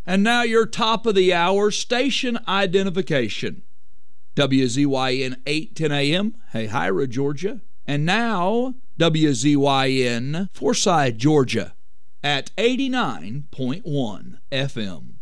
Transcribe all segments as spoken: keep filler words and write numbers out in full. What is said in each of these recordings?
And now your top of the hour station identification. W Z Y N eight ten A M, Hahira, Georgia. And now W Z Y N Forsyth, Georgia at eighty-nine point one F M.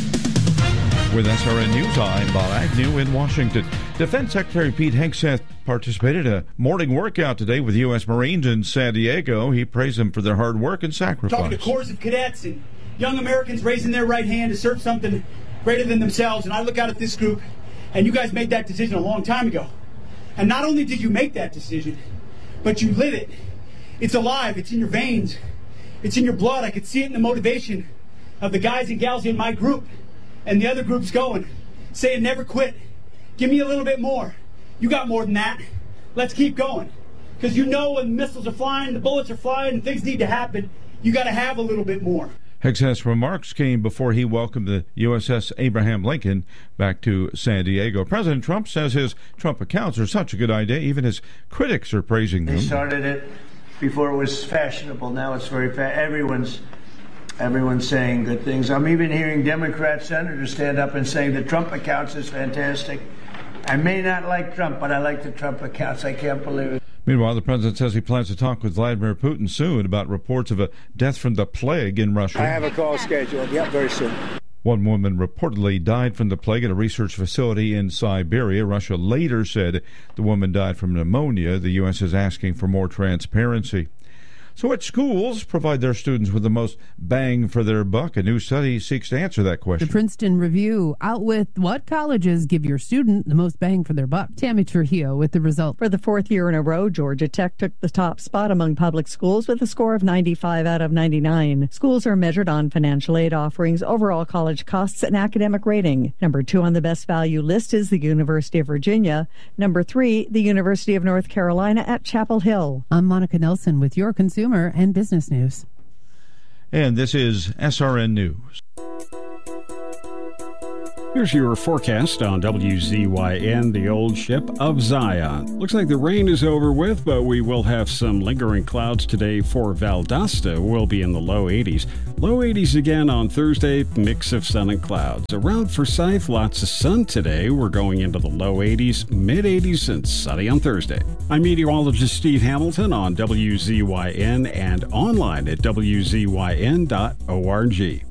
With S R N News, I'm Bob Agnew in Washington. Defense Secretary Pete Hegseth participated in a morning workout today with U S Marines in San Diego. He praised them for their hard work and sacrifice. Talking to corps of cadets and young Americans raising their right hand to serve something greater than themselves, and I look out at this group, and you guys made that decision a long time ago. And not only did you make that decision, but you live it. It's alive. It's in your veins. It's in your blood. I could see it in the motivation of the guys and gals in my group and the other groups going, saying never quit. Give me a little bit more. You got more than that. Let's keep going. Because you know when missiles are flying, the bullets are flying, and things need to happen, you got to have a little bit more. Hegseth's remarks came before he welcomed the U S S Abraham Lincoln back to San Diego. President Trump says his Trump accounts are such a good idea, even his critics are praising them. They started it before it was fashionable. Now it's very fa- everyone's everyone's saying good things. I'm even hearing Democrat senators stand up and saying the Trump accounts is fantastic. I may not like Trump, but I like the Trump accounts. I can't believe it. Meanwhile, the president says he plans to talk with Vladimir Putin soon about reports of a death from the plague in Russia. I have a call scheduled. Yep, very soon. One woman reportedly died from the plague at a research facility in Siberia. Russia later said the woman died from pneumonia. The U S is asking for more transparency. So which schools provide their students with the most bang for their buck? A new study seeks to answer that question. The Princeton Review out with what colleges give your student the most bang for their buck. Tammy Trujillo with the result. For the fourth year in a row, Georgia Tech took the top spot among public schools with a score of ninety-five out of ninety-nine. Schools are measured on financial aid offerings, overall college costs, and academic rating. Number two on the best value list is the University of Virginia. Number three, the University of North Carolina at Chapel Hill. I'm Monica Nelson with your consumer and business news. And this is S R N News. Here's your forecast on W Z Y N, the old ship of Zion. Looks like the rain is over with, but we will have some lingering clouds today for Valdosta. We'll be in the low eighties. Low eighties again on Thursday, mix of sun and clouds. Around Forsyth, lots of sun today. We're going into the low eighties, mid eighties, and sunny on Thursday. I'm meteorologist Steve Hamilton on W Z Y N and online at W Z Y N dot org.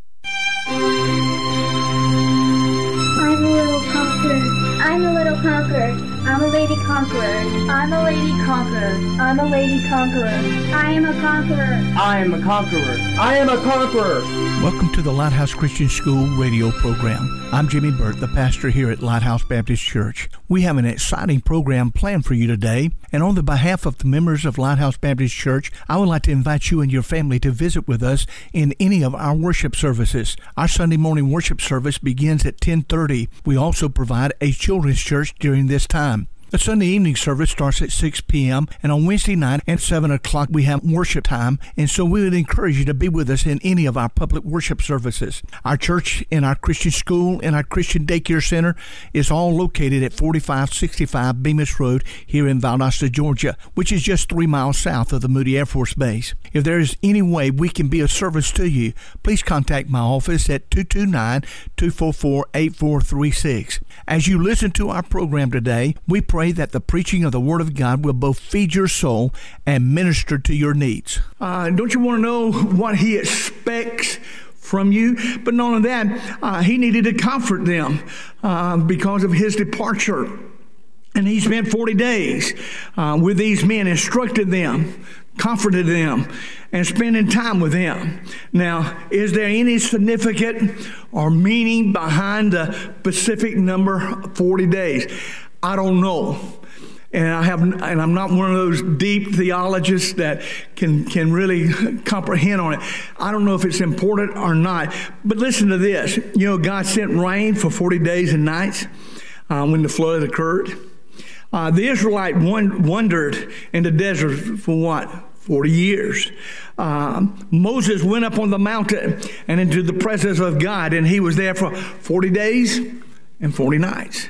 I'm a little conqueror. I'm a little conqueror. I'm a lady conqueror. I'm a lady conqueror. I'm a lady conqueror. I am a conqueror. I am a conqueror. I am a conqueror. Welcome to the Lighthouse Christian School radio program. I'm Jimmy Burt, the pastor here at Lighthouse Baptist Church. We have an exciting program planned for you today, and on the behalf of the members of Lighthouse Baptist Church, I would like to invite you and your family to visit with us in any of our worship services. Our Sunday morning worship service begins at ten thirty. We also provide a children's church during this time. The Sunday evening service starts at six p.m. and on Wednesday night at seven o'clock we have worship time, and so we would encourage you to be with us in any of our public worship services. Our church and our Christian school and our Christian daycare center is all located at forty-five sixty-five Bemis Road here in Valdosta, Georgia, which is just three miles south of the Moody Air Force Base. If there is any way we can be of service to you, please contact my office at two two nine, two four four, eight four three six. As you listen to our program today, we pray that the preaching of the Word of God will both feed your soul and minister to your needs. Uh, don't you want to know what He expects from you? But not only that, uh, He needed to comfort them uh, because of His departure. And He spent forty days uh, with these men, instructed them, comforted them, and spending time with them. Now, is there any significant or meaning behind the specific number forty days? I don't know. And I have, and I'm not one of those deep theologists that can can really comprehend on it. I don't know if it's important or not. But listen to this. You know, God sent rain for forty days and nights uh, when the flood occurred. Uh, the Israelite one, wandered in the desert for what? forty years. Uh, Moses went up on the mountain and into the presence of God, and he was there for forty days and forty nights.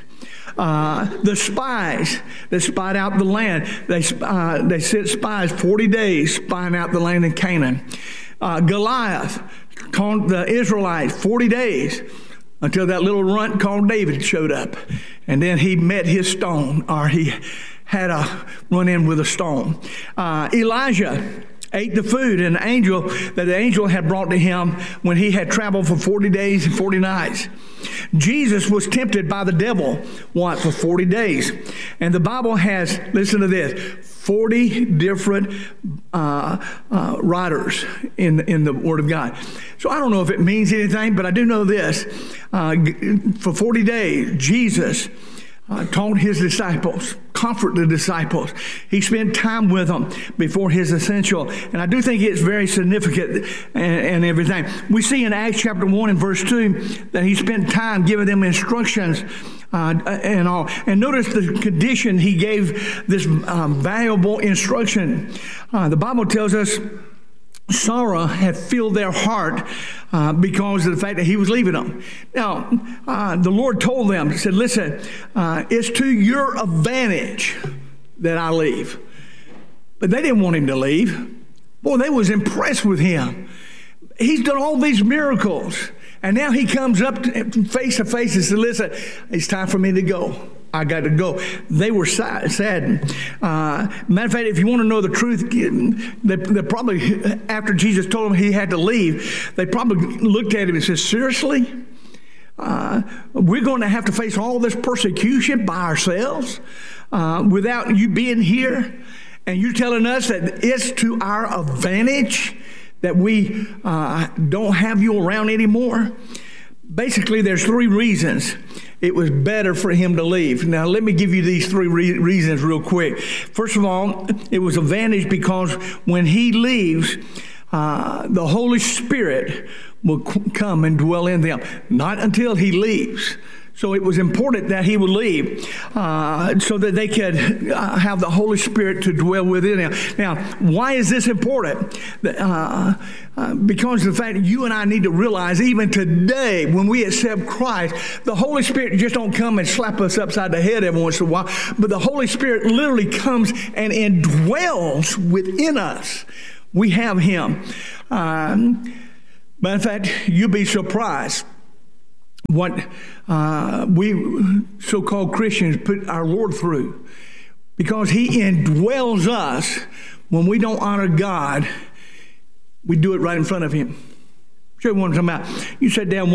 Uh, the spies that spied out the land, they uh, they sent spies forty days spying out the land in Canaan. Uh, Goliath taught the Israelites forty days until that little runt called David showed up. And then he met his stone, or he had a run-in with a stone. Uh, Elijah ate the food and the angel that the angel had brought to him when he had traveled for forty days and forty nights. Jesus was tempted by the devil once for forty days. And the Bible has, listen to this, forty different uh, uh, writers in, in the Word of God. So I don't know if it means anything, but I do know this. Uh, for forty days, Jesus Uh, taught his disciples, comfort the disciples. He spent time with them before his ascension. And I do think it's very significant and, and everything. We see in Acts chapter one and verse two that he spent time giving them instructions uh, and all. And notice the condition he gave this um, valuable instruction. Uh, the Bible tells us sorrow had filled their heart uh, because of the fact that he was leaving them. Now, uh, the Lord told them, he said, listen, uh, it's to your advantage that I leave. But they didn't want him to leave. Boy, they was impressed with him. He's done all these miracles. And now he comes up to, face to face and said, listen, it's time for me to go. I got to go. They were saddened. Uh, matter of fact, if you want to know the truth, they, they probably, after Jesus told them he had to leave, they probably looked at him and said, seriously? Uh, we're going to have to face all this persecution by ourselves uh, without you being here? And you're telling us that it's to our advantage that we uh, don't have you around anymore? Basically, there's three reasons it was better for him to leave. Now, let me give you these three re- reasons real quick. First of all, it was advantage because when he leaves, uh, the Holy Spirit will c- come and dwell in them. Not until he leaves. So it was important that he would leave uh, so that they could uh, have the Holy Spirit to dwell within them. Now, why is this important? Uh, uh, because of the fact that you and I need to realize even today when we accept Christ, the Holy Spirit just don't come and slap us upside the head every once in a while, but the Holy Spirit literally comes and indwells within us. We have him. Um, matter of fact, you'll be surprised what uh, we so-called Christians put our Lord through, because he indwells us. When we don't honor God, we do it right in front of him. Show you what I'm talking about. You sat down